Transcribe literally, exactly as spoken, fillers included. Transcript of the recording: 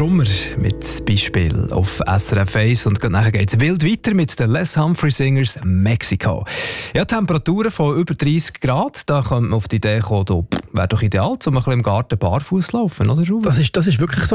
Drummer mit Beispiel auf S R F eins und nachher geht es wild weiter mit den Les Humphrey Singers Mexico. Ja, Temperaturen von über dreißig Grad, da kommt man auf die Idee kommen, wäre doch ideal, um ein bisschen im Garten barfuß zu laufen, oder? Das ist, das ist wirklich so.